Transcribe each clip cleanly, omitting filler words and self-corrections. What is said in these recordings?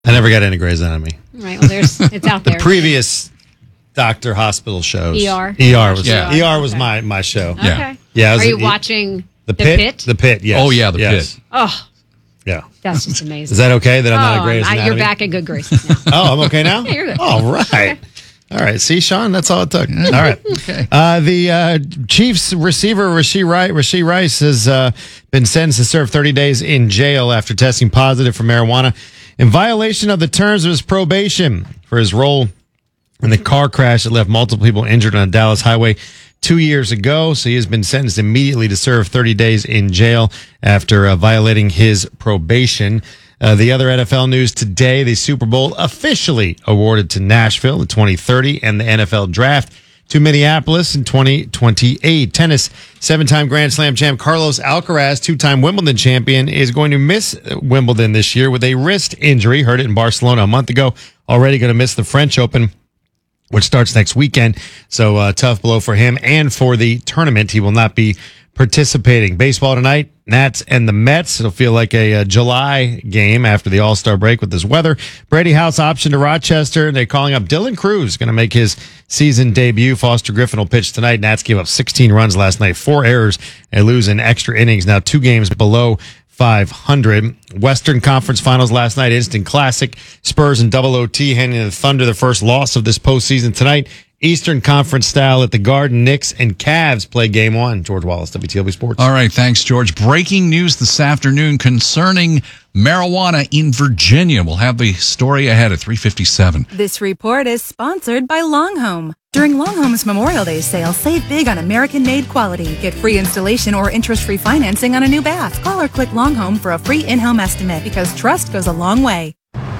I never got into Grey's Anatomy. Right. Well, it's out there. The previous doctor hospital shows. ER. ER was my show. Okay. Yeah. Are you watching The Pit? The Pit. Yes. Oh yeah, The Pit. Oh. Yeah. That's just amazing. Is that okay that I'm not a Grey's Anatomy? You're back in good graces now. Oh, I'm okay now? Yeah, you're good. All right. Okay. All right. See, Sean, that's all it took. All right. Okay. The Chiefs receiver, Rashee Rice, has been sentenced to serve 30 days in jail after testing positive for marijuana in violation of the terms of his probation for his role in the car crash that left multiple people injured on a Dallas highway 2 years ago. So he has been sentenced immediately to serve 30 days in jail after violating his probation. The other NFL news today, the Super Bowl officially awarded to Nashville in 2030 and the NFL draft to Minneapolis in 2028. Tennis, 7-time Grand Slam champ Carlos Alcaraz, 2-time Wimbledon champion, is going to miss Wimbledon this year with a wrist injury. Heard it in Barcelona a month ago. Already going to miss the French Open, which starts next weekend. So tough blow for him and for the tournament. He will not be participating. Baseball tonight, Nats and the Mets. It'll feel like a July game after the All-Star break with this weather. Brady House option to Rochester. They're calling up Dylan Cruz, going to make his season debut. Foster Griffin will pitch tonight. Nats gave up 16 runs last night, 4 errors, and lose in extra innings. Now 2 games below 500. Western Conference Finals last night, instant classic. Spurs and double OT handing the Thunder the first loss of this postseason tonight. Eastern Conference style at the Garden. Knicks and Cavs play game 1. George Wallace, WTOP Sports. All right, thanks, George. Breaking news this afternoon concerning marijuana in Virginia. We'll have the story ahead at 3:57. This report is sponsored by Longhome. During Longhome's Memorial Day sale, save big on American-made quality. Get free installation or interest-free financing on a new bath. Call or click Longhome for a free in-home estimate because trust goes a long way.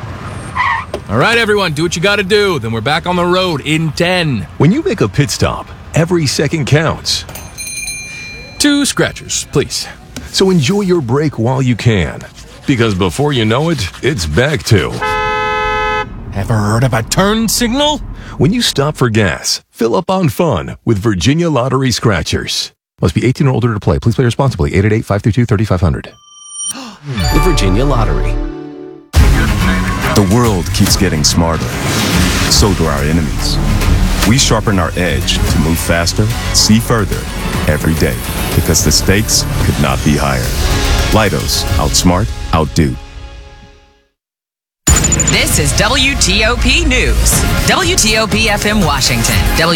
All right, everyone, do what you got to do. Then we're back on the road in 10. When you make a pit stop, every second counts. 2 scratchers, please. So enjoy your break while you can. Because before you know it, it's back to... Ever heard of a turn signal? When you stop for gas, fill up on fun with Virginia Lottery Scratchers. Must be 18 or older to play. Please play responsibly. 888-532-3500. The Virginia Lottery. The world keeps getting smarter. So do our enemies. We sharpen our edge to move faster, see further, every day. Because the stakes could not be higher. Leidos, outsmart, outdo. This is WTOP News. WTOP FM Washington.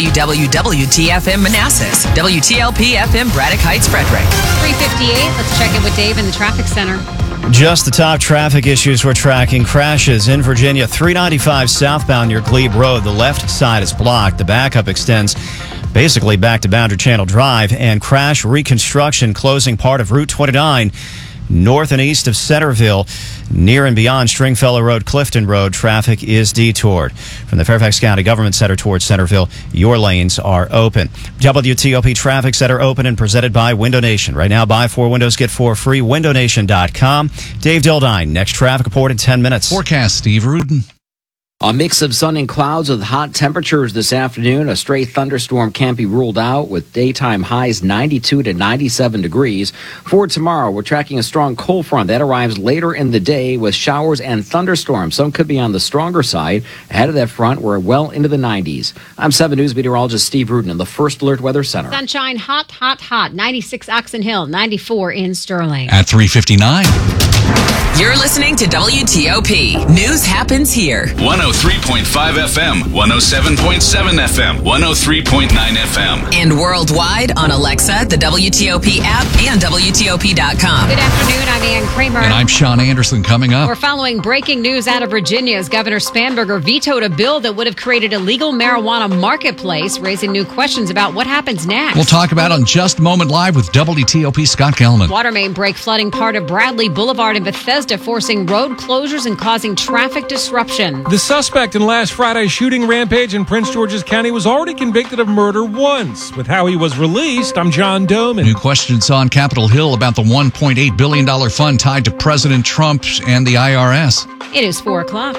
WWWTFM Manassas. WTLP FM Braddock Heights Frederick. 3:58. Let's check in with Dave in the traffic center. Just the top traffic issues we're tracking. Crashes in Virginia. 395 southbound near Glebe Road. The left side is blocked. The backup extends basically back to Boundary Channel Drive. And crash reconstruction closing part of Route 29 north and east of Centerville. Near and beyond Stringfellow Road, Clifton Road, traffic is detoured. From the Fairfax County Government Center towards Centerville, your lanes are open. WTOP Traffic Center open and presented by Window Nation. Right now, buy 4 windows, get 4 free. WindowNation.com. Dave Dildine, next traffic report in 10 minutes. Forecast, Steve Rudin. A mix of sun and clouds with hot temperatures this afternoon. A stray thunderstorm can't be ruled out with daytime highs 92 to 97 degrees. For tomorrow, we're tracking a strong cold front that arrives later in the day with showers and thunderstorms. Some could be on the stronger side. Ahead of that front, we're well into the 90s. I'm 7 News meteorologist Steve Rudin in the First Alert Weather Center. Sunshine, hot, hot, hot. 96 Oxon Hill, 94 in Sterling. At 3:59. You're listening to WTOP. News happens here. 103.5 FM, 107.7 FM, 103.9 FM. And worldwide on Alexa, the WTOP app, and WTOP.com. Good afternoon. I'm Ann Kramer. And I'm Sean Anderson. Coming up, we're following breaking news out of Virginia as Governor Spanberger vetoed a bill that would have created a legal marijuana marketplace, raising new questions about what happens next. We'll talk about on Just a Moment Live with WTOP Scott Gelman. Water main break flooding part of Bradley Boulevard in Bethesda, forcing road closures and causing traffic disruption. The suspect in last Friday's shooting rampage in Prince George's County was already convicted of murder once. With how he was released, I'm John Doman. New questions on Capitol Hill about the $1.8 billion fund tied to President Trump and the IRS. It is 4 o'clock.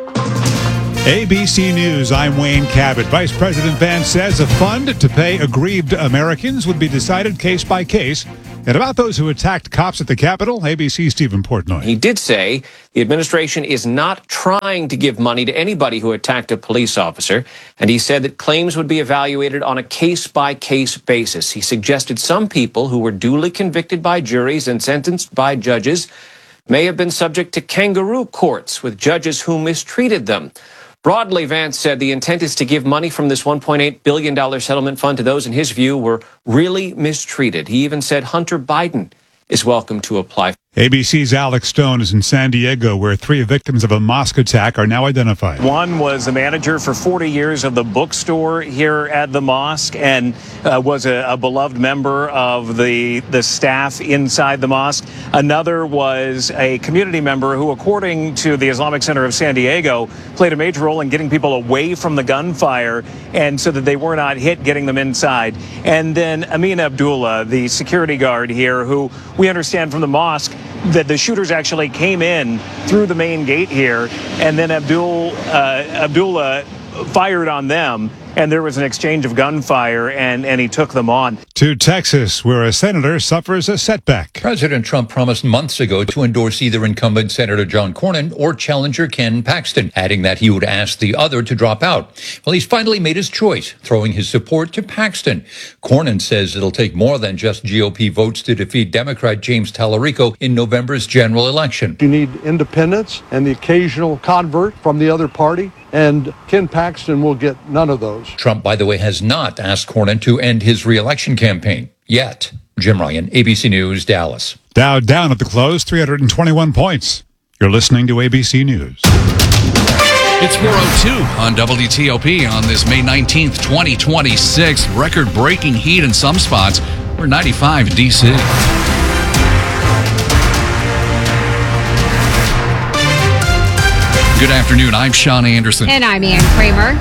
ABC News, I'm Wayne Cabot. Vice President Vance says a fund to pay aggrieved Americans would be decided case by case And about those who attacked cops at the Capitol, ABC's Stephen Portnoy. He did say the administration is not trying to give money to anybody who attacked a police officer, and he said that claims would be evaluated on a case-by-case basis. He suggested some people who were duly convicted by juries and sentenced by judges may have been subject to kangaroo courts with judges who mistreated them. Broadly, Vance said the intent is to give money from this $1.8 billion settlement fund to those, in his view, were really mistreated. He even said Hunter Biden is welcome to apply. ABC's Alex Stone is in San Diego, where 3 victims of a mosque attack are now identified. One was the manager for 40 years of the bookstore here at the mosque and was a beloved member of the staff inside the mosque. Another was a community member who, according to the Islamic Center of San Diego, played a major role in getting people away from the gunfire and so that they were not hit, getting them inside. And then Amin Abdullah, the security guard here, who we understand from the mosque that the shooters actually came in through the main gate here, and then Abdullah fired on them, and there was an exchange of gunfire, and he took them on. To Texas, where a senator suffers a setback. President Trump promised months ago to endorse either incumbent Senator John Cornyn or challenger Ken Paxton, adding that he would ask the other to drop out. Well, he's finally made his choice, throwing his support to Paxton. Cornyn says it'll take more than just GOP votes to defeat Democrat James Tallarico in November's general election. You need independents and the occasional convert from the other party, and Ken Paxton will get none of those. Trump, by the way, has not asked Cornyn to end his re-election campaign yet. Jim Ryan, ABC News, Dallas. Dow down at the close, 321 points. You're listening to ABC News. It's 4:02 on WTOP on this May 19th, 2026. Record-breaking heat in some spots. We're 95 in D.C. Good afternoon. I'm Sean Anderson. And I'm Ann Kramer.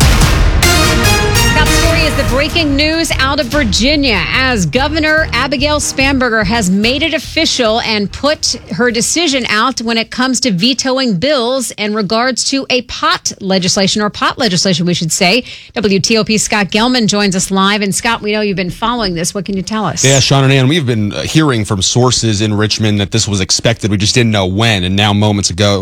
Top story is the breaking news out of Virginia as Governor Abigail Spanberger has made it official and put her decision out when it comes to vetoing bills in regards to a pot legislation, we should say. WTOP's Scott Gelman joins us live. And Scott, we know you've been following this. What can you tell us? Yeah, Sean and Ann, we've been hearing from sources in Richmond that this was expected. We just didn't know when. And now moments ago,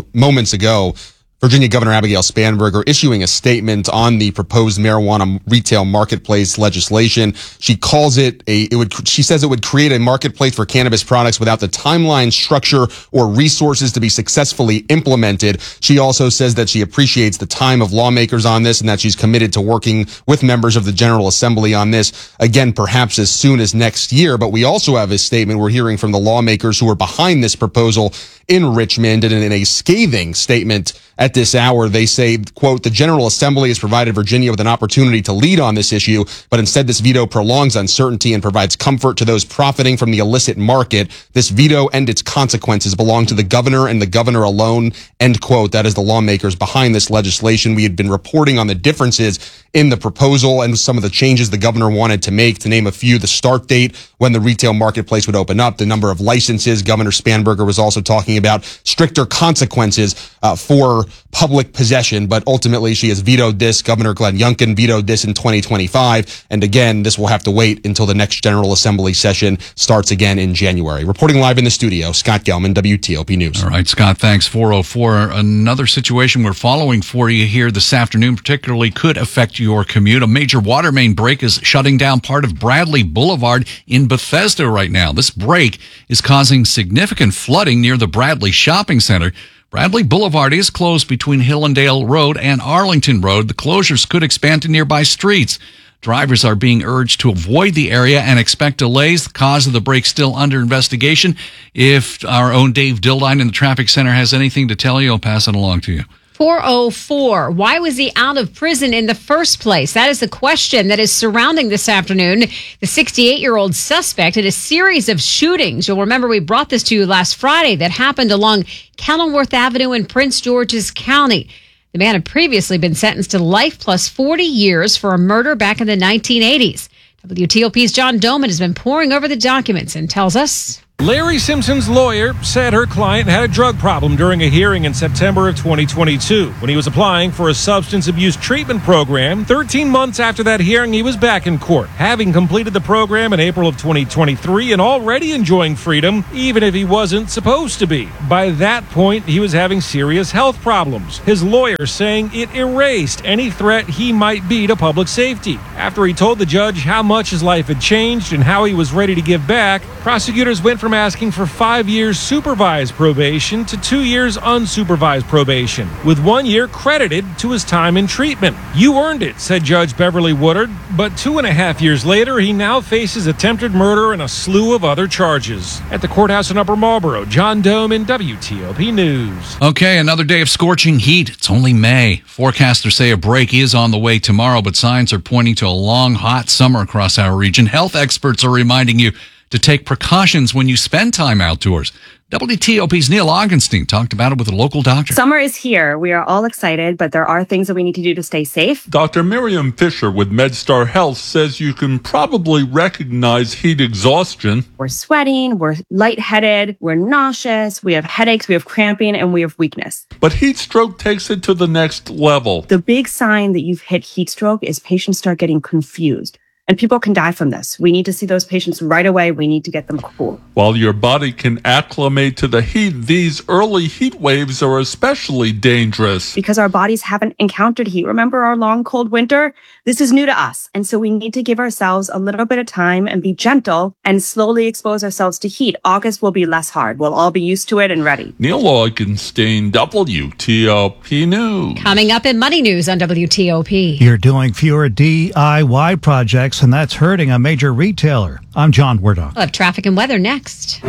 Virginia Governor Abigail Spanberger issuing a statement on the proposed marijuana retail marketplace legislation. She calls it she says it would create a marketplace for cannabis products without the timeline, structure, or resources to be successfully implemented. She also says that she appreciates the time of lawmakers on this and that she's committed to working with members of the General Assembly on this, again, perhaps as soon as next year. But we also have a statement we're hearing from the lawmakers who are behind this proposal in Richmond, and in a scathing statement at this hour, they say, quote, "The General Assembly has provided Virginia with an opportunity to lead on this issue, but instead this veto prolongs uncertainty and provides comfort to those profiting from the illicit market. This veto and its consequences belong to the governor and the governor alone," end quote. That is the lawmakers behind this legislation. We had been reporting on the differences in the proposal and some of the changes the governor wanted to make. To name a few, the start date when the retail marketplace would open up, the number of licenses. Governor Spanberger was also talking about stricter consequences for public possession, but ultimately she has vetoed this. Governor Glenn Youngkin vetoed this in 2025, and again, this will have to wait until the next General Assembly session starts again in January. Reporting live in the studio, Scott Gelman, WTOP News. All right, Scott, thanks. 404. Another situation we're following for you here this afternoon particularly could affect your commute. A major water main break is shutting down part of Bradley Boulevard in Bethesda right now. This break is causing significant flooding near the Bradley Shopping Center. Bradley Boulevard is closed between Hillendale Road and Arlington Road. The closures could expand to nearby streets. Drivers are being urged to avoid the area and expect delays. The cause of the break still under investigation. If our own Dave Dildine in the traffic center has anything to tell you, I'll pass it along to you. 404. Why was he out of prison in the first place? That is the question that is surrounding this afternoon. The 68-year-old suspect in a series of shootings. You'll remember we brought this to you last Friday that happened along Kenilworth Avenue in Prince George's County. The man had previously been sentenced to life plus 40 years for a murder back in the 1980s. WTOP's John Doman has been poring over the documents and tells us Larry Simpson's lawyer said her client had a drug problem during a hearing in September of 2022 when he was applying for a substance abuse treatment program. 13 months after that hearing, he was back in court, having completed the program in April of 2023 and already enjoying freedom, even if he wasn't supposed to be. By that point, he was having serious health problems. His lawyer saying it erased any threat he might be to public safety. After he told the judge how much his life had changed and how he was ready to give back, prosecutors went from asking for 5 years supervised probation to 2 years unsupervised probation, with 1 year credited to his time in treatment. You earned it, said Judge Beverly Woodard, but 2.5 years later, he now faces attempted murder and a slew of other charges. At the courthouse in Upper Marlboro, John Doman, WTOP News. Okay, another day of scorching heat. It's only May. Forecasters say a break is on the way tomorrow, but signs are pointing to a long, hot summer across our region. Health experts are reminding you to take precautions when you spend time outdoors. WTOP's Neil Augenstein talked about it with a local doctor. Summer is here. We are all excited, but there are things that we need to do to stay safe. Dr. Miriam Fisher with MedStar Health says you can probably recognize heat exhaustion. We're sweating, we're lightheaded, we're nauseous, we have headaches, we have cramping, and we have weakness. But heat stroke takes it to the next level. The big sign that you've hit heat stroke is patients start getting confused. And people can die from this. We need to see those patients right away. We need to get them cool. While your body can acclimate to the heat, these early heat waves are especially dangerous. Because our bodies haven't encountered heat. Remember our long, cold winter? This is new to us. And so we need to give ourselves a little bit of time and be gentle and slowly expose ourselves to heat. August will be less hard. We'll all be used to it and ready. Neil Augenstein, WTOP News. Coming up in Money News on WTOP. You're doing fewer DIY projects, and that's hurting a major retailer. I'm John Wardock. We'll have traffic and weather next.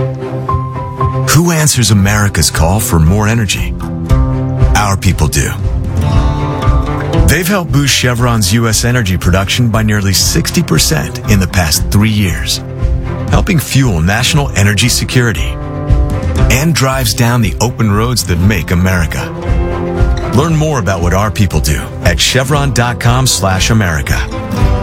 Who answers America's call for more energy? Our people do. They've helped boost Chevron's U.S. energy production by nearly 60% in the past 3 years, helping fuel national energy security and drives down the open roads that make America. Learn more about what our people do at chevron.com/America.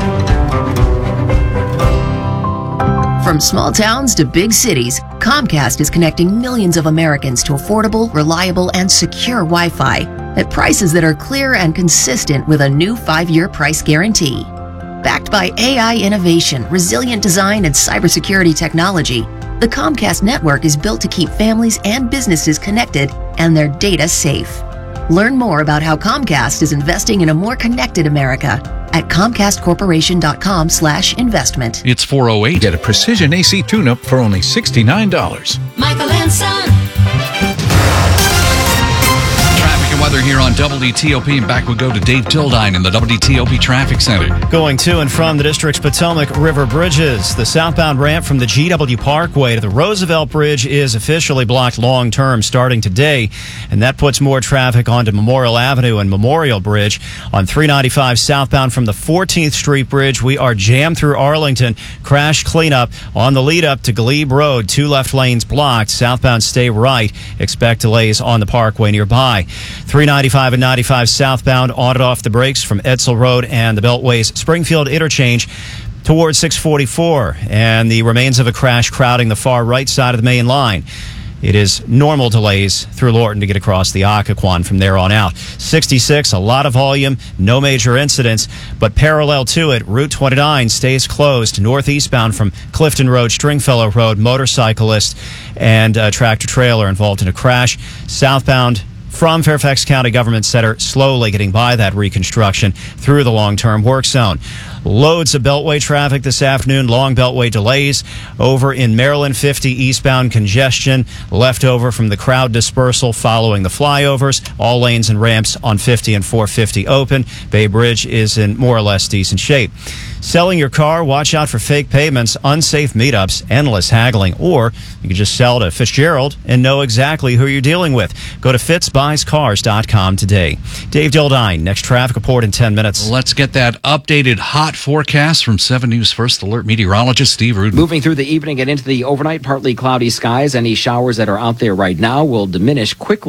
From small towns to big cities, Comcast is connecting millions of Americans to affordable, reliable, and secure Wi-Fi at prices that are clear and consistent with a new 5-year price guarantee. Backed by AI innovation, resilient design, and cybersecurity technology, the Comcast network is built to keep families and businesses connected and their data safe. Learn more about how Comcast is investing in a more connected America at ComcastCorporation.com/investment. It's 4:08. Get a precision AC tune-up for only $69. Michael and Son. Traffic and weather here on WTOP. And back we go to Dave Dildine in the WTOP Traffic Center. Going to and from the district's Potomac River bridges. The southbound ramp from the GW Parkway to the Roosevelt Bridge is officially blocked long-term starting today, and that puts more traffic onto Memorial Avenue and Memorial Bridge. On 395 southbound from the 14th Street Bridge, we are jammed through Arlington. Crash cleanup on the lead-up to Glebe Road. 2 left lanes blocked. Southbound stay right. Expect delays on the Parkway nearby. 395 and 95 southbound on and off the brakes from Edsel Road and the Beltway's Springfield interchange towards 644, and the remains of a crash crowding the far right side of the main line. It is normal delays through Lorton to get across the Occoquan from there on out. 66, a lot of volume, no major incidents, but parallel to it, Route 29 stays closed northeastbound from Clifton Road, Stringfellow Road. Motorcyclist and a tractor trailer involved in a crash. Southbound from Fairfax County Government Center, slowly getting by that reconstruction through the long-term work zone. Loads of Beltway traffic this afternoon, long Beltway delays. Over in Maryland, 50 eastbound congestion left over from the crowd dispersal following the flyovers. All lanes and ramps on 50 and 450 open. Bay Bridge is in more or less decent shape. Selling your car, watch out for fake payments, unsafe meetups, endless haggling, or you can just sell to Fitzgerald and know exactly who you're dealing with. Go to fitzbuyscars.com today. Dave Dildine, next traffic report in 10 minutes. Let's get that updated hot forecast from 7 News First Alert meteorologist Steve Rudin. Moving through the evening and into the overnight, partly cloudy skies. Any showers that are out there right now will diminish quickly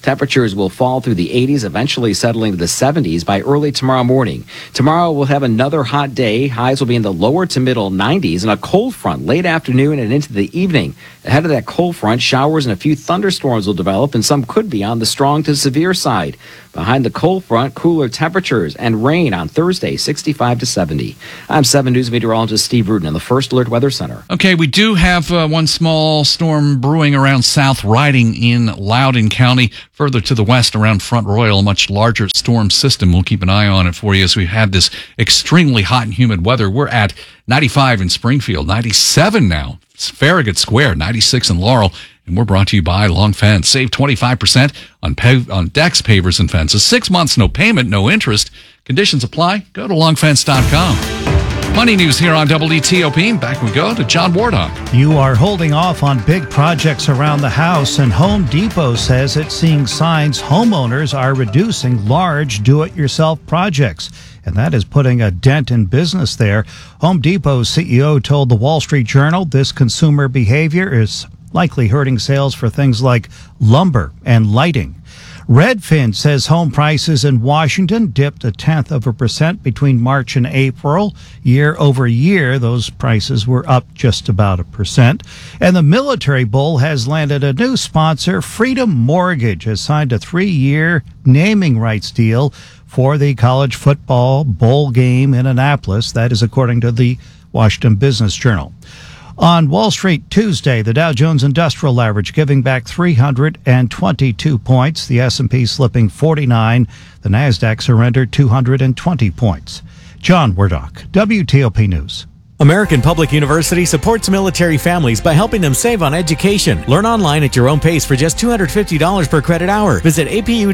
Temperatures will fall through the 80s, eventually settling to the 70s by early tomorrow morning. Tomorrow we'll have another hot day. Highs will be in the lower to middle 90s, and a cold front late afternoon and into the evening. Ahead of that cold front, showers and a few thunderstorms will develop, and some could be on the strong to severe side. Behind the cold front, cooler temperatures and rain on Thursday, 65 to 70. I'm 7 News meteorologist Steve Rudin in the First Alert Weather Center. Okay, we do have one small storm brewing around South Riding in Loudoun County. Further to the west around Front Royal, a much larger storm system. We'll keep an eye on it for you as we've had this extremely hot and humid weather. We're at 95 in Springfield, 97 now. Farragut Square, 96 in Laurel. And we're brought to you by Long Fence. Save 25% on decks, pavers, and fences. 6 months, no payment, no interest. Conditions apply. Go to longfence.com. Money news here on WTOP. Back we go to John Wardock. You are holding off on big projects around the house, and Home Depot says it's seeing signs homeowners are reducing large do-it-yourself projects. And that is putting a dent in business there. Home Depot's CEO told the Wall Street Journal this consumer behavior is likely hurting sales for things like lumber and lighting. Redfin says home prices in Washington dipped 0.1% between March and April. Year over year, those prices were up just about 1%. And the Military Bowl has landed a new sponsor. Freedom Mortgage has signed a 3-year naming rights deal for the college football bowl game in Annapolis. That is according to the Washington Business Journal. On Wall Street Tuesday, the Dow Jones Industrial Average giving back 322 points, the S&P slipping 49, the Nasdaq surrendered 220 points. John Wardock, WTOP News. American Public University supports military families by helping them save on education. Learn online at your own pace for just $250 per credit hour. Visit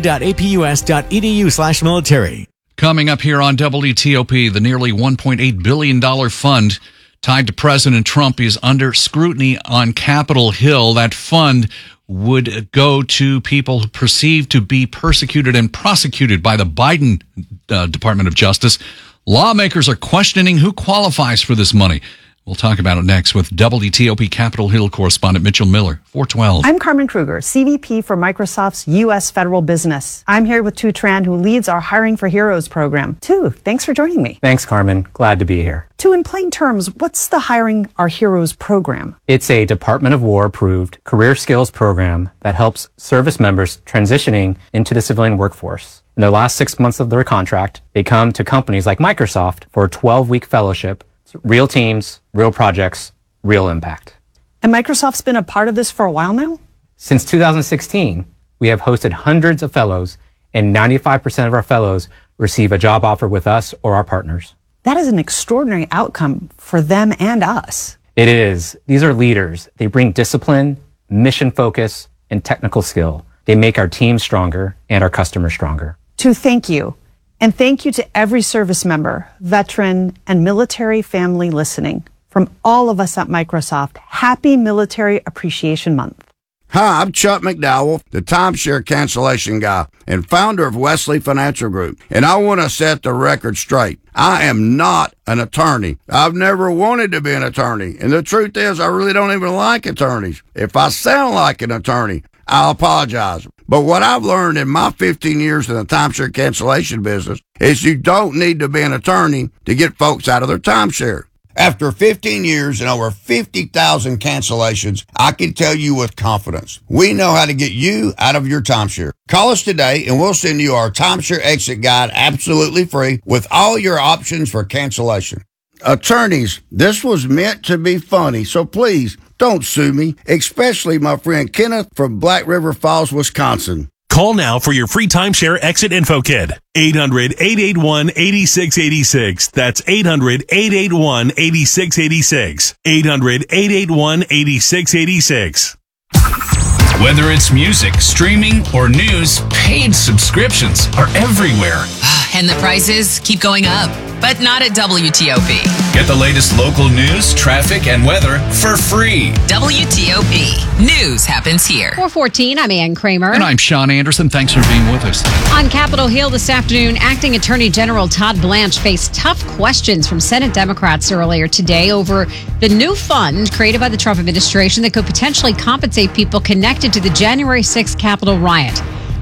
apu.apus.edu/military. Coming up here on WTOP, the nearly $1.8 billion fund tied to President Trump is under scrutiny on Capitol Hill. That fund would go to people perceived to be persecuted and prosecuted by the Biden Department of Justice. Lawmakers are questioning who qualifies for this money. We'll talk about it next with WTOP Capitol Hill correspondent Mitchell Miller, 412. I'm Carmen Kruger, CVP for Microsoft's U.S. Federal Business. I'm here with Tu Tran, who leads our Hiring for Heroes program. Tu, thanks for joining me. Thanks, Carmen. Glad to be here. Tu, in plain terms, what's the Hiring Our Heroes program? It's a Department of War approved career skills program that helps service members transitioning into the civilian workforce. In the last 6 months of their contract, they come to companies like Microsoft for a 12-week fellowship. Real teams, real projects, real impact. And Microsoft's been a part of this for a while now? Since 2016, we have hosted hundreds of fellows, and 95% of our fellows receive a job offer with us or our partners. That is an extraordinary outcome for them and us. It is. These are leaders. They bring discipline, mission focus, and technical skill. They make our team stronger and our customers stronger. Tu, thank you. And thank you to every service member, veteran, and military family listening. From all of us at Microsoft, happy Military Appreciation Month. Hi, I'm Chuck McDowell, the timeshare cancellation guy and founder of Wesley Financial Group. And I want to set the record straight. I am not an attorney. I've never wanted to be an attorney. And the truth is, I really don't even like attorneys. If I sound like an attorney, I'll apologize. But what I've learned in my 15 years in the timeshare cancellation business is you don't need to be an attorney to get folks out of their timeshare. After 15 years and over 50,000 cancellations, I can tell you with confidence, we know how to get you out of your timeshare. Call us today and we'll send you our timeshare exit guide absolutely free with all your options for cancellation. Attorneys, this was meant to be funny, so please don't sue me, especially my friend Kenneth from Black River Falls, Wisconsin. Call now for your free timeshare exit info kit. 800-881-8686. That's 800-881-8686. 800-881-8686. Whether it's music, streaming, or news, paid subscriptions are everywhere. And the prices keep going up, but not at WTOP. Get the latest local news, traffic, and weather for free. WTOP. News happens here. 414, I'm Ann Kramer. And I'm Sean Anderson. Thanks for being with us. On Capitol Hill this afternoon, Acting Attorney General Todd Blanche faced tough questions from Senate Democrats earlier today over the new fund created by the Trump administration that could potentially compensate people connected to the January 6th Capitol riot.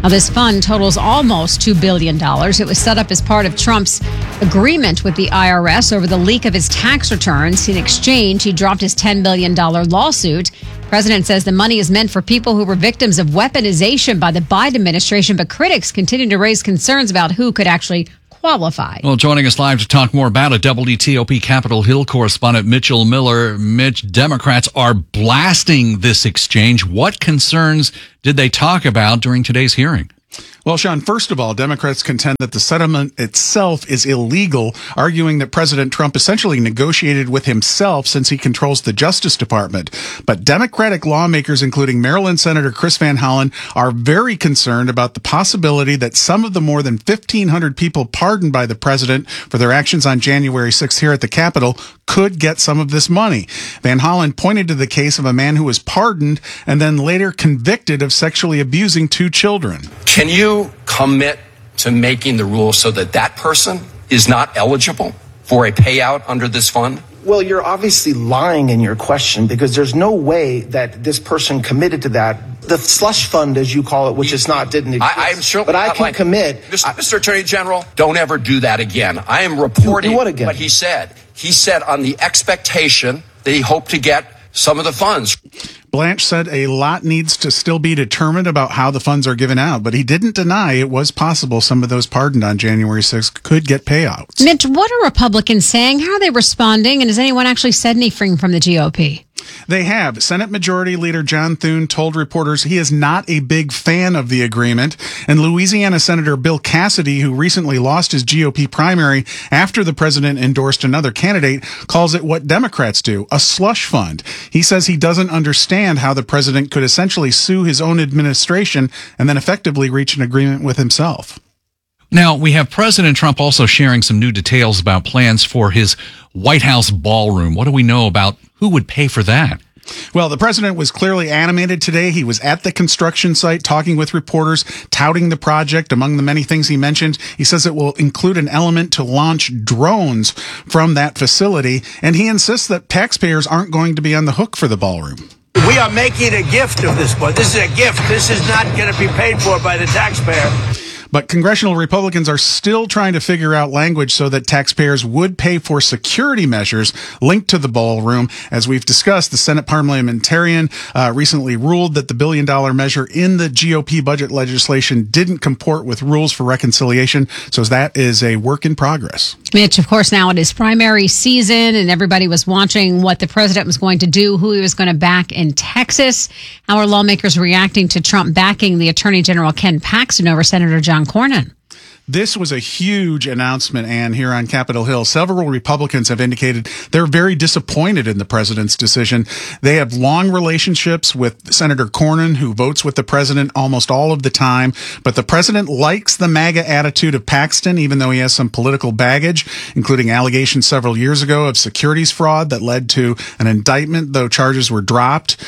Now, this fund totals almost $2 billion. It was set up as part of Trump's agreement with the IRS over the leak of his tax returns. In exchange, he dropped his $10 billion lawsuit. The president says the money is meant for people who were victims of weaponization by the Biden administration, but critics continue to raise concerns about who could actually qualify. Well, joining us live to talk more about it, WTOP Capitol Hill correspondent Mitchell Miller. Mitch, Democrats are blasting this exchange. What concerns did they talk about during today's hearing? Well, Sean, first of all, Democrats contend that the settlement itself is illegal, arguing that President Trump essentially negotiated with himself since he controls the Justice Department. But Democratic lawmakers, including Maryland Senator Chris Van Hollen, are very concerned about the possibility that some of the more than 1,500 people pardoned by the president for their actions on January 6th here at the Capitol could get some of this money. Van Hollen pointed to the case of a man who was pardoned and then later convicted of sexually abusing 2 children. Can you commit to making the rules so that that person is not eligible for a payout under this fund? Well, you're obviously lying in your question because there's no way that this person committed to that. The slush fund, as you call it, which is not, didn't exist. I'm sure, but I can commit. Mr. Attorney General, don't ever do that again. I am reporting what he said. He said on the expectation that he hoped to get some of the funds. Blanche said a lot needs to still be determined about how the funds are given out, but he didn't deny it was possible some of those pardoned on January 6th could get payouts. Mitch, what are Republicans saying? How are they responding? And has anyone actually said anything from the GOP? They have. Senate Majority Leader John Thune told reporters he is not a big fan of the agreement. And Louisiana Senator Bill Cassidy, who recently lost his GOP primary after the president endorsed another candidate, calls it what Democrats do, a slush fund. He says he doesn't understand how the president could essentially sue his own administration and then effectively reach an agreement with himself. Now, we have President Trump also sharing some new details about plans for his White House ballroom. What do we know about who would pay for that? Well, the president was clearly animated today. He was at the construction site talking with reporters, touting the project. Among the many things he mentioned, he says it will include an element to launch drones from that facility. And he insists that taxpayers aren't going to be on the hook for the ballroom. We are making a gift of this one. This is a gift. This is not going to be paid for by the taxpayer. But congressional Republicans are still trying to figure out language so that taxpayers would pay for security measures linked to the ballroom. As we've discussed, the Senate parliamentarian recently ruled that the $1 billion measure in the GOP budget legislation didn't comport with rules for reconciliation. So that is a work in progress. Mitch, of course, now it is primary season and everybody was watching what the president was going to do, who he was going to back in Texas. How are lawmakers reacting to Trump backing the Attorney General Ken Paxton over Senator John Cornyn? This was a huge announcement, Ann, here on Capitol Hill. Several Republicans have indicated they're very disappointed in the president's decision. They have long relationships with Senator Cornyn, who votes with the president almost all of the time. But the president likes the MAGA attitude of Paxton, even though he has some political baggage, including allegations several years ago of securities fraud that led to an indictment, though charges were dropped.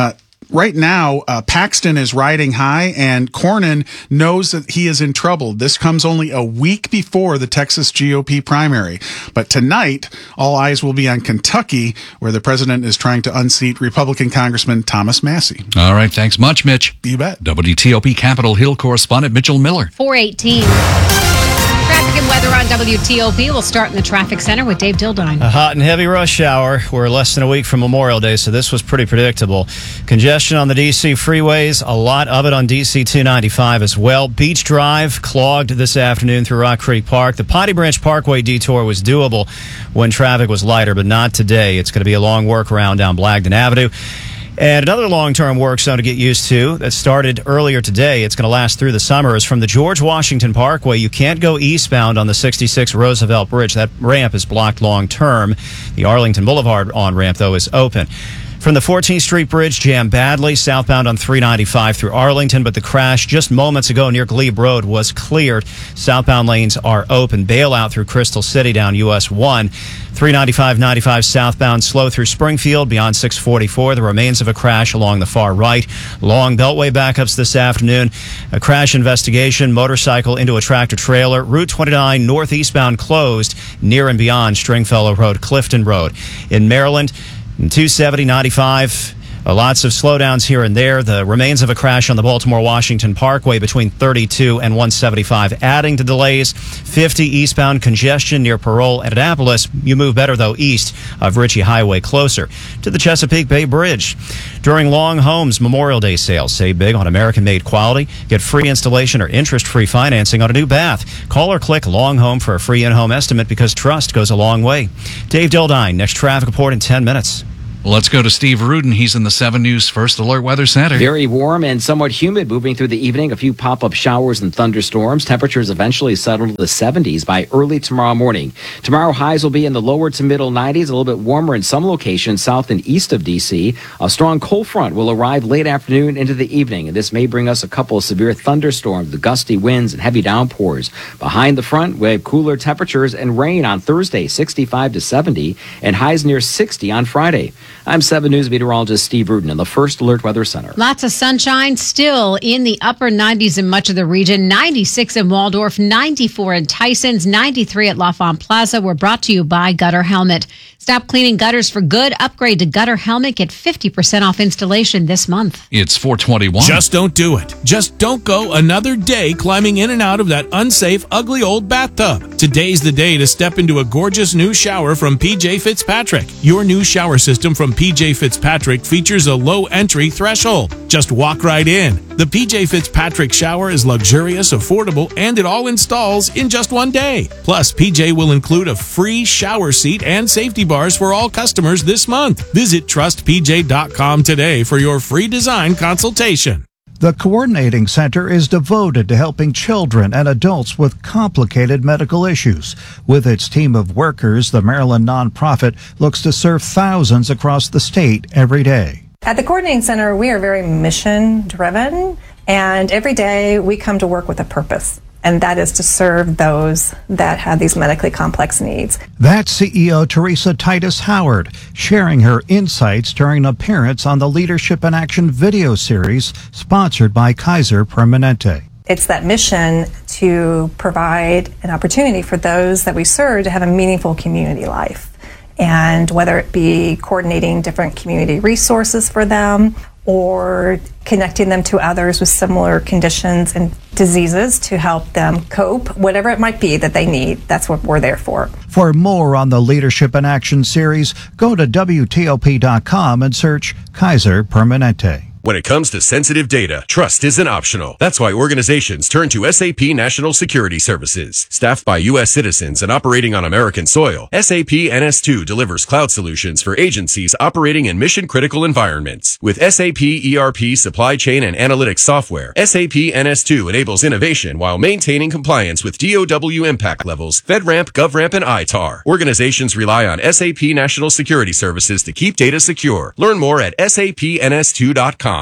Right now, Paxton is riding high, and Cornyn knows that he is in trouble. This comes only a week before the Texas GOP primary. But tonight, all eyes will be on Kentucky, where the president is trying to unseat Republican Congressman Thomas Massie. All right. Thanks much, Mitch. You bet. WTOP Capitol Hill correspondent Mitchell Miller. 418. Traffic and weather on WTOP. We'll start in the traffic center with Dave Dildine. A hot and heavy rush hour. We're less than a week from Memorial Day, so this was pretty predictable. Congestion on the D.C. freeways, a lot of it on D.C. 295 as well. Beach Drive clogged this afternoon through Rock Creek Park. The Potty Branch Parkway detour was doable when traffic was lighter, but not today. It's going to be a long workaround down Blagden Avenue. And another long-term work zone to get used to that started earlier today, it's going to last through the summer, is from the George Washington Parkway. You can't go eastbound on the 66 Roosevelt Bridge. That ramp is blocked long-term. The Arlington Boulevard on-ramp, though, is open. From the 14th Street Bridge, jammed badly, southbound on 395 through Arlington, but the crash just moments ago near Glebe Road was cleared. Southbound lanes are open. Bailout through Crystal City down US 1. 395-95 southbound slow through Springfield beyond 644. The remains of a crash along the far right. Long Beltway backups this afternoon. A crash investigation, motorcycle into a tractor trailer. Route 29 northeastbound closed near and beyond Stringfellow Road, Clifton Road. In Maryland, 270-95 Lots of slowdowns here and there. The remains of a crash on the Baltimore-Washington Parkway between 32 and 175 adding to delays. 50 eastbound congestion near Parole at Annapolis. You move better, though, east of Ritchie Highway closer to the Chesapeake Bay Bridge. During Long Home's Memorial Day sale, save big on American-made quality. Get free installation or interest-free financing on a new bath. Call or click Long Home for a free in-home estimate because trust goes a long way. Dave Dildine, next traffic report in 10 minutes. Let's go to Steve Rudin. He's in the 7 News First Alert Weather Center. Very warm and somewhat humid moving through the evening. A few pop-up showers and thunderstorms. Temperatures eventually settle to the 70s by early tomorrow morning. Tomorrow, highs will be in the lower to middle 90s, a little bit warmer in some locations south and east of D.C. A strong cold front will arrive late afternoon into the evening, and this may bring us a couple of severe thunderstorms, the gusty winds and heavy downpours. Behind the front, we have cooler temperatures and rain on Thursday, 65 to 70, and highs near 60 on Friday. I'm 7 News meteorologist Steve Rudin in the First Alert Weather Center. Lots of sunshine still in the upper 90s in much of the region. 96 in Waldorf, 94 in Tysons, 93 at L'Enfant Plaza. We're brought to you by Gutter Helmet. Stop cleaning gutters for good. Upgrade to Gutter Helmet. Get 50% off installation this month. It's 421. Just don't do it. Just don't go another day climbing in and out of that unsafe, ugly old bathtub. Today's the day to step into a gorgeous new shower from PJ Fitzpatrick. Your new shower system from PJ Fitzpatrick features a low entry threshold. Just walk right in. The PJ Fitzpatrick shower is luxurious, affordable, and it all installs in just one day. Plus, PJ will include a free shower seat and safety bars for all customers this month. Visit trustpj.com today for your free design consultation. The Coordinating Center is devoted to helping children and adults with complicated medical issues. With its team of workers, the Maryland nonprofit looks to serve thousands across the state every day. At the Coordinating Center, we are very mission-driven, and every day we come to work with a purpose, and that is to serve those that have these medically complex needs. That's CEO Teresa Titus Howard, sharing her insights during an appearance on the Leadership in Action video series sponsored by Kaiser Permanente. It's that mission to provide an opportunity for those that we serve to have a meaningful community life. And whether it be coordinating different community resources for them or connecting them to others with similar conditions and diseases to help them cope, whatever it might be that they need, that's what we're there for. For more on the Leadership in Action series, go to WTOP.com and search Kaiser Permanente. When it comes to sensitive data, trust isn't optional. That's why organizations turn to SAP National Security Services. Staffed by U.S. citizens and operating on American soil, SAP NS2 delivers cloud solutions for agencies operating in mission-critical environments. With SAP ERP supply chain and analytics software, SAP NS2 enables innovation while maintaining compliance with DOW impact levels, FedRAMP, GovRAMP, and ITAR. Organizations rely on SAP National Security Services to keep data secure. Learn more at sapns2.com.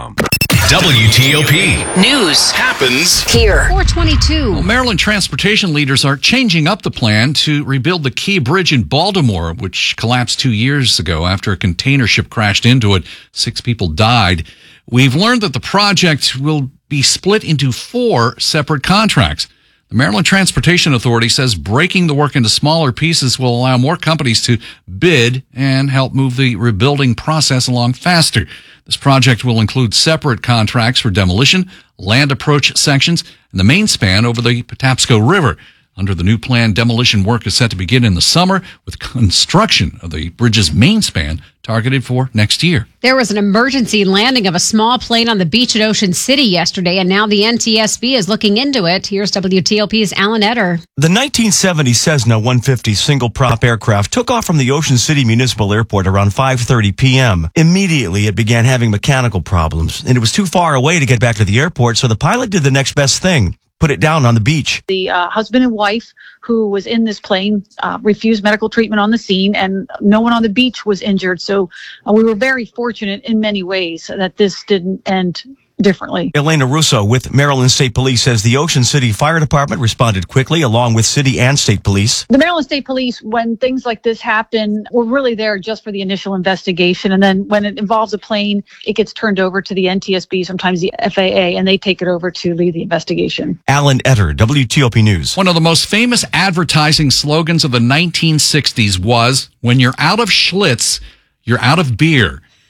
WTOP News happens here. 422. Well, Maryland transportation leaders are changing up the plan to rebuild the Key Bridge in Baltimore, which collapsed 2 years ago after a container ship crashed into it. 6 people died. We've learned that the project will be split into 4 separate contracts. The Maryland Transportation Authority says breaking the work into smaller pieces will allow more companies to bid and help move the rebuilding process along faster. This project will include separate contracts for demolition, land approach sections, and the main span over the Patapsco River. Under the new plan, demolition work is set to begin in the summer, with construction of the bridge's main span targeted for next year. There was an emergency landing of a small plane on the beach at Ocean City yesterday, and now the NTSB is looking into it. Here's WTOP's Alan Etter. The 1970 Cessna 150 single-prop aircraft took off from the Ocean City Municipal Airport around 5:30 p.m. Immediately, it began having mechanical problems, and it was too far away to get back to the airport, so the pilot did the next best thing. Put it down on the beach. The husband and wife who was in this plane refused medical treatment on the scene, and no one on the beach was injured. So we were very fortunate in many ways that this didn't end differently. Elena Russo with Maryland State Police says the Ocean City Fire Department responded quickly along with city and state police. The Maryland State Police, when things like this happen, we're really there just for the initial investigation. And then when it involves a plane, it gets turned over to the NTSB, sometimes the FAA, and they take it over to lead the investigation. Alan Etter, WTOP News. One of the most famous advertising slogans of the 1960s was, "When you're out of Schlitz, you're out of beer."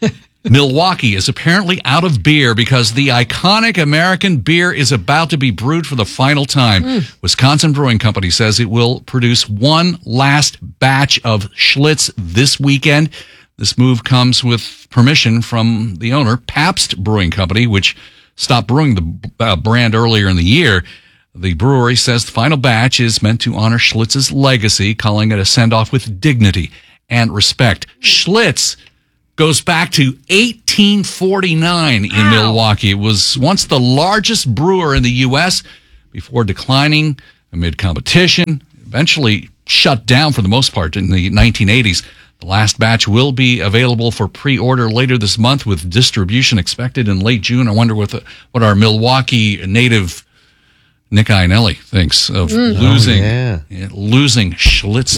Milwaukee is apparently out of beer because the iconic American beer is about to be brewed for the final time. Wisconsin Brewing Company says it will produce one last batch of Schlitz this weekend. This move comes with permission from the owner, Pabst Brewing Company, which stopped brewing the brand earlier in the year. The brewery says the final batch is meant to honor Schlitz's legacy, calling it a send-off with dignity and respect. Schlitz goes back to 1849 in Milwaukee. It was once the largest brewer in the U.S. before declining amid competition, eventually shut down for the most part in the 1980s. The last batch will be available for pre-order later this month with distribution expected in late June. I wonder what our Milwaukee native Nick Iannelli thinks of losing Schlitz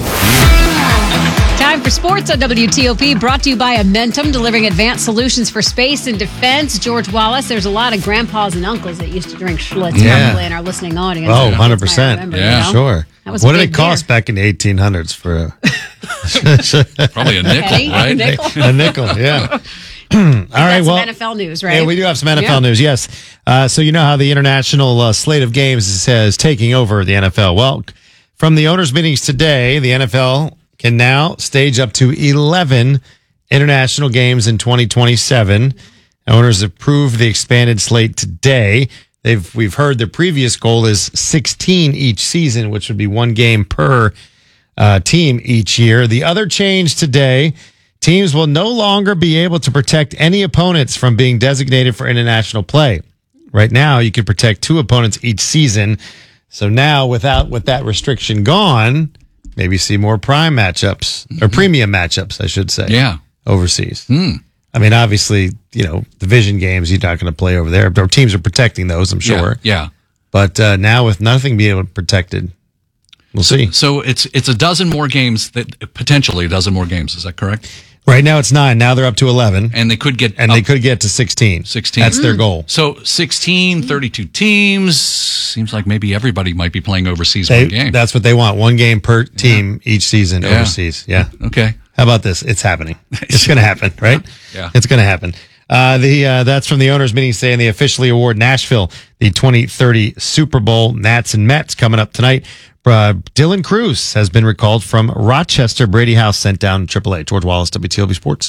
beer. Time for sports on WTOP, brought to you by Amentum, delivering advanced solutions for space and defense. George Wallace, there's a lot of grandpas and uncles that used to drink Schlitz probably in our listening audience. Oh, 100%. Sure. What did it cost back in the 1800s for probably a nickel, right? A nickel, yeah. All right, well, some NFL news, right? Yeah, we do have some NFL news, yes. So you know how the international slate of games is taking over the NFL. Well, from the owners' meetings today, the NFL can now stage up to 11 international games in 2027. Owners approved the expanded slate today. We've heard the previous goal is 16 each season, which would be one game per team each year. The other change today, teams will no longer be able to protect any opponents from being designated for international play. Right now, you can protect 2 opponents each season. So now, with that restriction gone, maybe see more prime matchups or premium matchups, I should say. Yeah. Overseas. I mean, obviously, division games, you're not going to play over there. But teams are protecting those, I'm sure. Yeah. But now with nothing being protected, we'll see. So it's a dozen more games, potentially a dozen more games. Is that correct? Right now it's 9. Now they're up to 11. And they could get to 16. 16. That's their goal. So 16, 32 teams. Seems like maybe everybody might be playing overseas one game. That's what they want. One game per team each season overseas. Yeah. Okay. How about this? It's happening. It's going to happen, right? Yeah. It's going to happen. That's from the owners' meeting today, and they officially award Nashville the 2030 Super Bowl. Nats and Mets coming up tonight. Dylan Cruz has been recalled from Rochester. Brady House sent down AAA. George Wallace, WTOP Sports.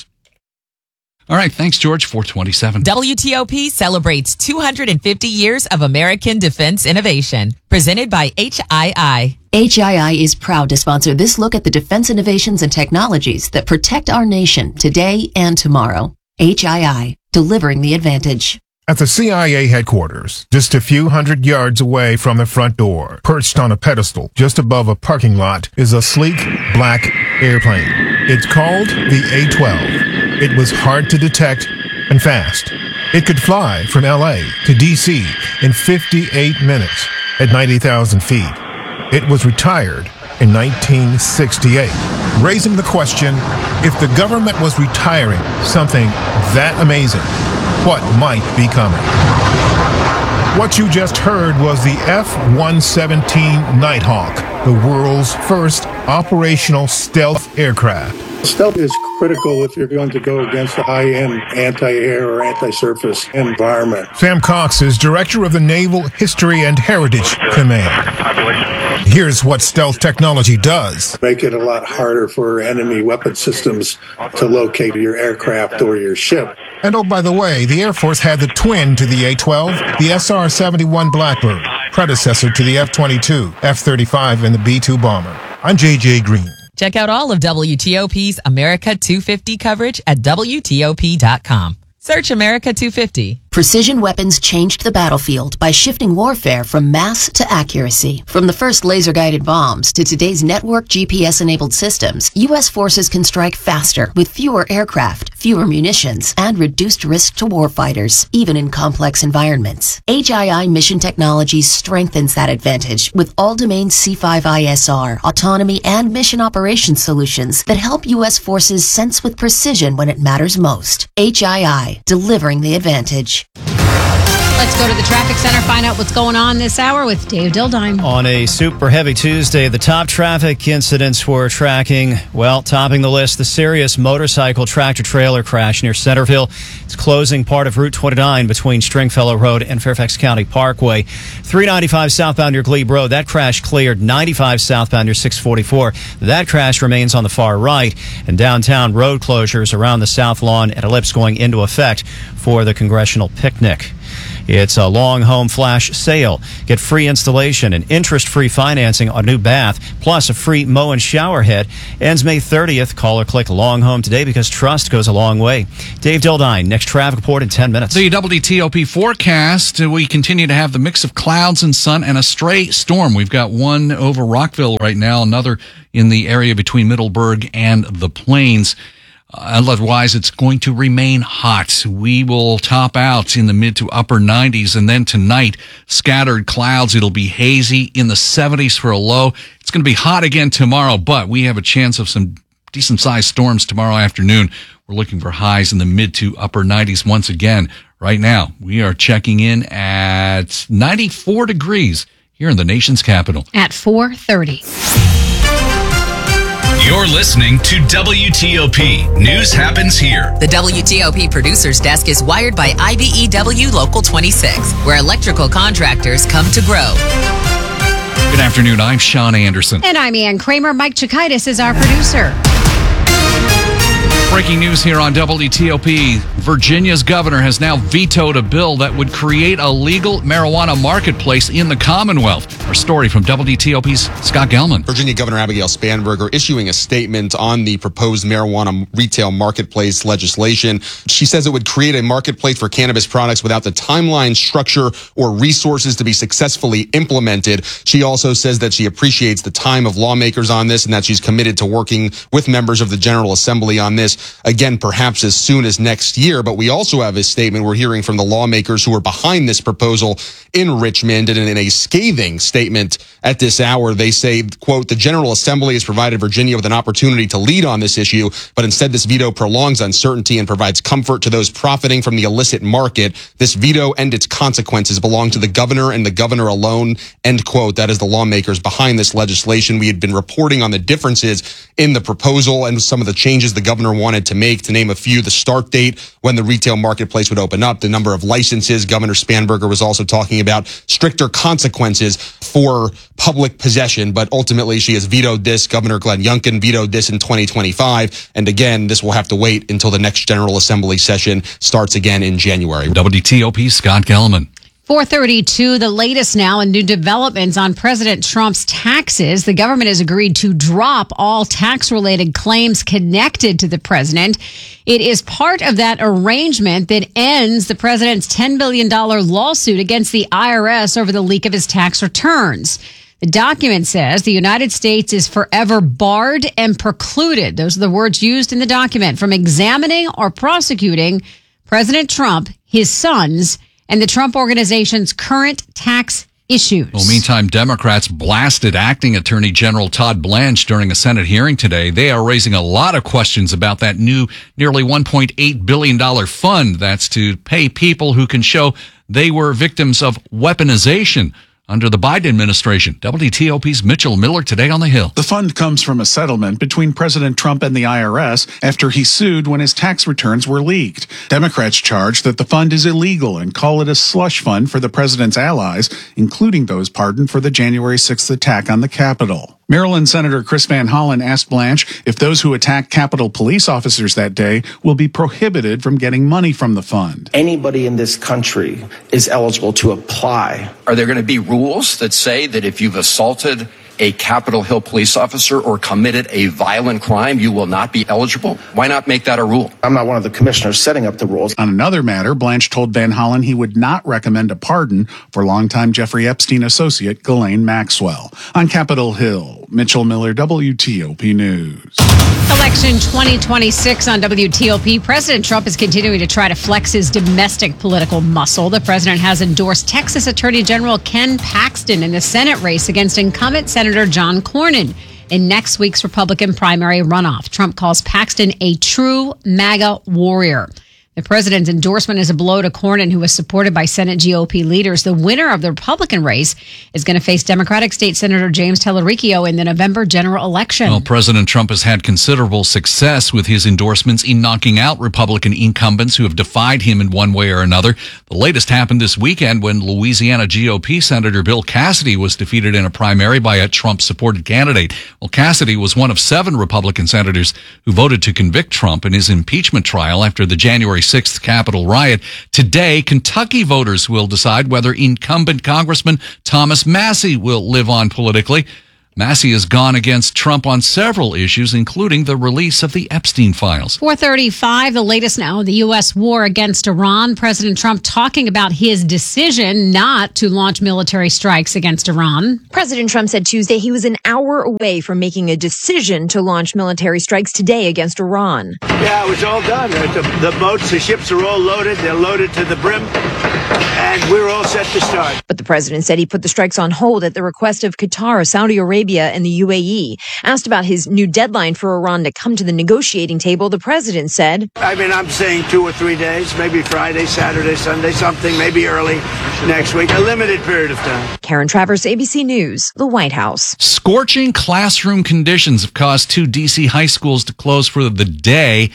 All right. Thanks, George. 427. WTOP celebrates 250 years of American defense innovation. Presented by HII. HII is proud to sponsor this look at the defense innovations and technologies that protect our nation today and tomorrow. HII, delivering the advantage. At the CIA headquarters, just a few hundred yards away from the front door, perched on a pedestal just above a parking lot, is a sleek black airplane. It's called the A-12. It was hard to detect and fast. It could fly from LA to DC in 58 minutes at 90,000 feet. It was retired in 1968, raising the question, if the government was retiring something that amazing, what might be coming? What you just heard was the F-117 Nighthawk, the world's first operational stealth aircraft. Stealth is critical if you're going to go against a high-end anti-air or anti-surface environment. Sam Cox is director of the Naval History and Heritage Command. Here's what stealth technology does. Make it a lot harder for enemy weapon systems to locate your aircraft or your ship. And oh, by the way, the Air Force had the twin to the A-12, the SR-71 Blackbird, predecessor to the F-22, F-35, and the B-2 bomber. I'm J.J. Green. Check out all of WTOP's America 250 coverage at WTOP.com. Search America 250. Precision weapons changed the battlefield by shifting warfare from mass to accuracy. From the first laser-guided bombs to today's network GPS-enabled systems, U.S. forces can strike faster with fewer aircraft, fewer munitions, and reduced risk to warfighters, even in complex environments. HII Mission Technologies strengthens that advantage with all-domain C5ISR, autonomy, and mission operations solutions that help U.S. forces sense with precision when it matters most. HII, delivering the advantage. Let's go to the traffic center, find out what's going on this hour with Dave Dildine. On a super heavy Tuesday, the top traffic incidents we're tracking, topping the list, the serious motorcycle tractor-trailer crash near Centerville. It's closing part of Route 29 between Stringfellow Road and Fairfax County Parkway. 395 southbound near Glebe Road, that crash cleared. 95 southbound near 644, that crash remains on the far right. And downtown, road closures around the South Lawn and Ellipse going into effect for the congressional picnic. It's a long home flash sale. Get free installation and interest-free financing on a new bath, plus a free mow and shower head. Ends May 30th. Call or click Long Home today because trust goes a long way. Dave Dildine, next traffic report in 10 minutes. The WTOP forecast, we continue to have the mix of clouds and sun and a stray storm. We've got one over Rockville right now, another in the area between Middleburg and the Plains. Otherwise, it's going to remain hot. We will top out in the mid to upper 90s. And then tonight, scattered clouds. It'll be hazy in the 70s for a low. It's going to be hot again tomorrow, but we have a chance of some decent sized storms tomorrow afternoon. We're looking for highs in the mid to upper 90s once again. Right now, we are checking in at 94 degrees here in the nation's capital. At 4:30. You're listening to WTOP. News happens here. The WTOP producer's desk is wired by IBEW Local 26, where electrical contractors come to grow. Good afternoon. I'm Sean Anderson. And I'm Ann Kramer. Mike Chikaitis is our producer. Breaking news here on WTOP. Virginia's governor has now vetoed a bill that would create a legal marijuana marketplace in the Commonwealth. Our story from WTOP's Scott Gelman. Virginia Governor Abigail Spanberger issuing a statement on the proposed marijuana retail marketplace legislation. She says it would create a marketplace for cannabis products without the timeline, structure, or resources to be successfully implemented. She also says that she appreciates the time of lawmakers on this and that she's committed to working with members of the General Assembly on this. Again, perhaps as soon as next year. But we also have a statement we're hearing from the lawmakers who are behind this proposal in Richmond. And in a scathing statement at this hour, they say, quote, the General Assembly has provided Virginia with an opportunity to lead on this issue, but instead this veto prolongs uncertainty and provides comfort to those profiting from the illicit market. This veto and its consequences belong to the governor and the governor alone, end quote. That is the lawmakers behind this legislation. We had been reporting on the differences in the proposal and some of the changes the governor wanted to make. To name a few, the start date when the retail marketplace would open up, the number of licenses. Governor Spanberger was also talking about stricter consequences for public possession, but ultimately she has vetoed this. Governor Glenn Youngkin vetoed this in 2025. And again, this will have to wait until the next General Assembly session starts again in January. WTOP Scott Gelman. 4:32, the latest now and new developments on President Trump's taxes. The government has agreed to drop all tax-related claims connected to the president. It is part of that arrangement that ends the president's $10 billion lawsuit against the IRS over the leak of his tax returns. The document says the United States is forever barred and precluded, those are the words used in the document, from examining or prosecuting President Trump, his sons, and the Trump Organization's current tax issues. Well, meantime, Democrats blasted acting Attorney General Todd Blanche during a Senate hearing today. They are raising a lot of questions about that new nearly $1.8 billion fund that's to pay people who can show they were victims of weaponization under the Biden administration. WTOP's Mitchell Miller today on the Hill. The fund comes from a settlement between President Trump and the IRS after he sued when his tax returns were leaked. Democrats charge that the fund is illegal and call it a slush fund for the president's allies, including those pardoned for the January 6th attack on the Capitol. Maryland Senator Chris Van Hollen asked Blanche if those who attacked Capitol police officers that day will be prohibited from getting money from the fund. Anybody in this country is eligible to apply. Are there going to be rules that say that if you've assaulted a Capitol Hill police officer or committed a violent crime, you will not be eligible? Why not make that a rule? I'm not one of the commissioners setting up the rules. On another matter, Blanche told Van Hollen he would not recommend a pardon for longtime Jeffrey Epstein associate Ghislaine Maxwell. On Capitol Hill, Mitchell Miller, WTOP News. Election 2026 on WTOP. President Trump is continuing to try to flex his domestic political muscle. The president has endorsed Texas Attorney General Ken Paxton in the Senate race against incumbent Senator John Cornyn in next week's Republican primary runoff. Trump calls Paxton a true MAGA warrior. The president's endorsement is a blow to Cornyn, who was supported by Senate GOP leaders. The winner of the Republican race is going to face Democratic State Senator James Tellericchio in the November general election. Well, President Trump has had considerable success with his endorsements in knocking out Republican incumbents who have defied him in one way or another. The latest happened this weekend when Louisiana GOP Senator Bill Cassidy was defeated in a primary by a Trump-supported candidate. Well, Cassidy was one of 7 Republican senators who voted to convict Trump in his impeachment trial after the January 6th Capitol riot. Today, Kentucky voters will decide whether incumbent Congressman Thomas Massie will live on politically. Massie has gone against Trump on several issues, including the release of the Epstein files. 4:35, the latest now, the U.S. war against Iran. President Trump talking about his decision not to launch military strikes against Iran. President Trump said Tuesday he was an hour away from making a decision to launch military strikes today against Iran. Yeah, it was all done. The boats, the ships are all loaded. They're loaded to the brim. And we're all set to start. But the president said he put the strikes on hold at the request of Qatar, Saudi Arabia, and the UAE. Asked about his new deadline for Iran to come to the negotiating table, the president said, I'm saying 2 or 3 days, maybe Friday, Saturday, Sunday, something, maybe early next week, a limited period of time. Karen Travers, ABC News, the White House. Scorching classroom conditions have caused 2 D.C. high schools to close for the day.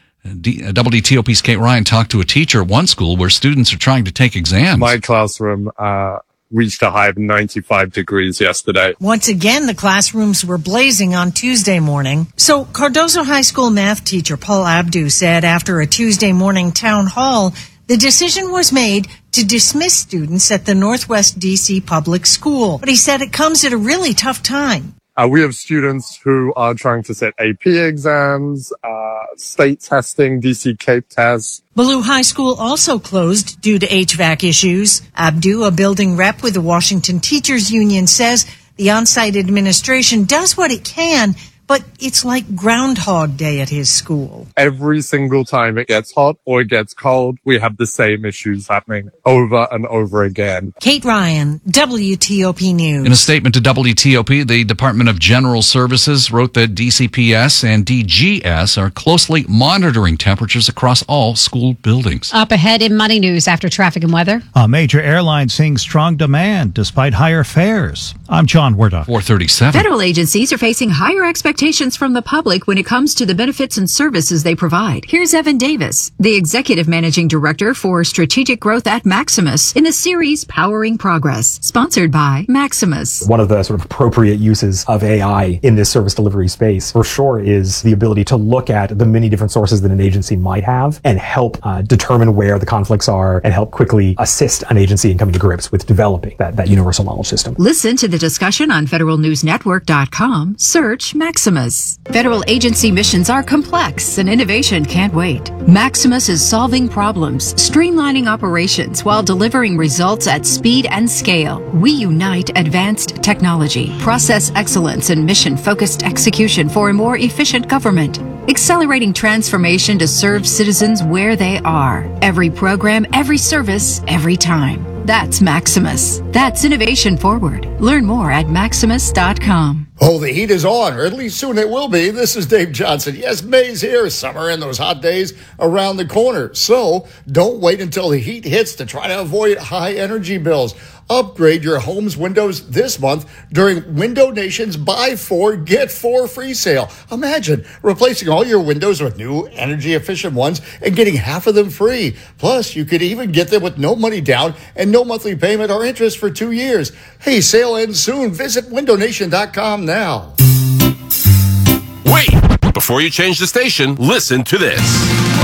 WTOP's Kate Ryan talked to a teacher at one school where students are trying to take exams. My classroom reached a high of 95 degrees yesterday. Once again, the classrooms were blazing on Tuesday morning. So Cardozo High School math teacher Paul Abdu said after a Tuesday morning town hall, the decision was made to dismiss students at the Northwest D.C. public school. But he said it comes at a really tough time. We have students who are trying to sit AP exams, state testing, DC CAPE tests. Ballou High School also closed due to HVAC issues. Abdu, a building rep with the Washington Teachers Union, says the on-site administration does what it can, but it's like Groundhog Day at his school. Every single time it gets hot or it gets cold, we have the same issues happening over and over again. Kate Ryan, WTOP News. In a statement to WTOP, the Department of General Services wrote that DCPS and DGS are closely monitoring temperatures across all school buildings. Up ahead in Money News after traffic and weather. A major airline seeing strong demand despite higher fares. I'm John Werdock. 437. Federal agencies are facing higher expectations from the public when it comes to the benefits and services they provide. Here's Evan Davis, the Executive Managing Director for Strategic Growth at Maximus, in the series Powering Progress, sponsored by Maximus. One of the sort of appropriate uses of AI in this service delivery space, for sure, is the ability to look at the many different sources that an agency might have and help determine where the conflicts are and help quickly assist an agency in coming to grips with developing that universal knowledge system. Listen to the discussion on federalnewsnetwork.com. Search Maximus. Federal agency missions are complex and innovation can't wait. Maximus is solving problems, streamlining operations while delivering results at speed and scale. We unite advanced technology, process excellence, and mission-focused execution for a more efficient government. Accelerating transformation to serve citizens where they are. Every program, every service, every time. That's Maximus. That's innovation forward. Learn more at maximus.com. Oh, the heat is on, or at least soon it will be. This is Dave Johnson. Yes, May's here. Summer and those hot days around the corner. So don't wait until the heat hits to try to avoid high energy bills. Upgrade your home's windows this month during Window Nation's Buy 4, Get 4 free sale. Imagine replacing all your windows with new energy-efficient ones and getting half of them free. Plus, you could even get them with no money down and no monthly payment or interest for 2 years. Hey, sale ends soon. Visit windownation.com now. Wait! Before you change the station, listen to this.